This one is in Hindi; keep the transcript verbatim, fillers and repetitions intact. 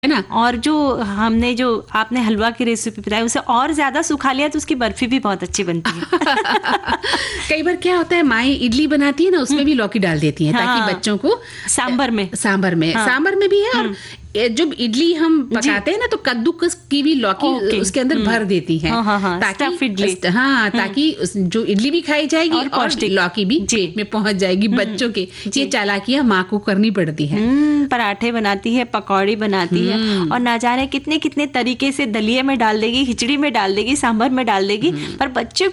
है ना। और जो हमने जो आपने हलवा की रेसिपी बताई उसे और ज्यादा सुखा लिया तो उसकी बर्फी भी बहुत अच्छी बनती है। कई बार क्या होता है, माएँ इडली बनाती है ना, उसमें भी लौकी डाल देती हैं, ताकि हाँ, बच्चों को सांबर में सांबर में हाँ, सांबर में भी है। और जब इडली हम पकाते हैं ना, तो कद्दूकस की भी लौकी उसके अंदर भर देती हैं, हाँ, हाँ, हाँ, ताकि हाँ ताकि जो इडली भी खाई जाएगी और, और लौकी भी पेट में पहुंच जाएगी बच्चों के। ये चालाकियां माँ को करनी पड़ती है। पराठे बनाती है, पकौड़ी बनाती है, और ना जाने कितने कितने तरीके से दलिये में डाल देगी, खिचड़ी में डाल देगी, सांभर में डाल देगी, पर बच्चे